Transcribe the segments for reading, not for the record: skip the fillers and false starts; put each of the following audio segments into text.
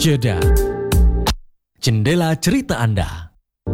Jeda. Jendela cerita Anda.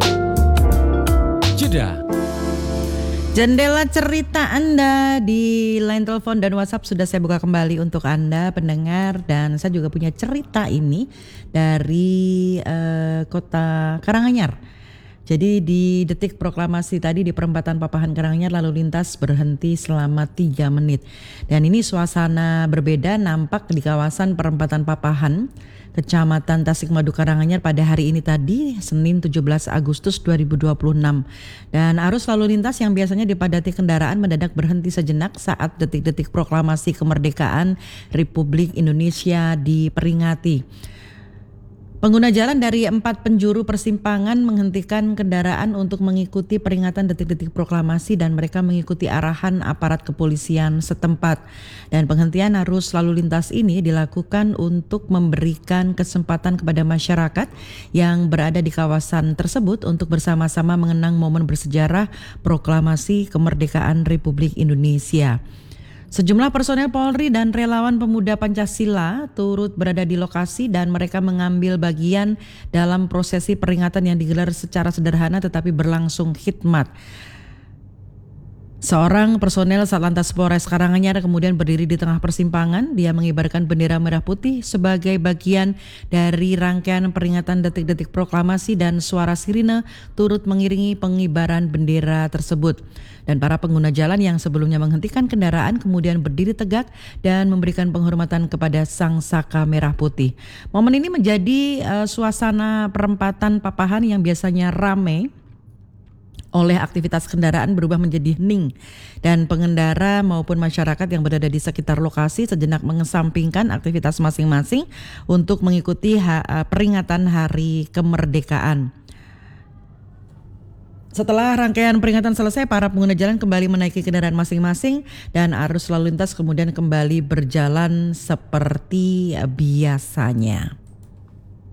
Jeda. Jendela cerita Anda di line telepon dan WhatsApp sudah saya buka kembali untuk Anda pendengar, dan saya juga punya cerita ini dari kota Karanganyar. Jadi di detik proklamasi tadi di perempatan Papahan Karanganyar lalu lintas berhenti selama 3 menit. Dan ini suasana berbeda nampak di kawasan perempatan Papahan, Kecamatan Tasikmadu Karanganyar pada hari ini tadi, Senin 17 Agustus 2026. Dan arus lalu lintas yang biasanya dipadati kendaraan mendadak berhenti sejenak saat detik-detik proklamasi kemerdekaan Republik Indonesia diperingati. Pengguna jalan dari 4 penjuru persimpangan menghentikan kendaraan untuk mengikuti peringatan detik-detik proklamasi, dan mereka mengikuti arahan aparat kepolisian setempat. Dan penghentian arus lalu lintas ini dilakukan untuk memberikan kesempatan kepada masyarakat yang berada di kawasan tersebut untuk bersama-sama mengenang momen bersejarah proklamasi kemerdekaan Republik Indonesia. Sejumlah personel Polri dan relawan pemuda Pancasila turut berada di lokasi dan mereka mengambil bagian dalam prosesi peringatan yang digelar secara sederhana tetapi berlangsung khidmat. Seorang personel Satlantas Polres Karanganyar kemudian berdiri di tengah persimpangan. Dia mengibarkan bendera merah putih sebagai bagian dari rangkaian peringatan detik-detik proklamasi, dan suara sirine turut mengiringi pengibaran bendera tersebut. Dan para pengguna jalan yang sebelumnya menghentikan kendaraan kemudian berdiri tegak dan memberikan penghormatan kepada Sang Saka Merah Putih. Momen ini menjadi suasana perempatan Papahan yang biasanya ramai oleh aktivitas kendaraan berubah menjadi hening, dan pengendara maupun masyarakat yang berada di sekitar lokasi sejenak mengesampingkan aktivitas masing-masing untuk mengikuti peringatan Hari Kemerdekaan. Setelah rangkaian peringatan selesai, para pengguna jalan kembali menaiki kendaraan masing-masing dan arus lalu lintas kemudian kembali berjalan seperti biasanya.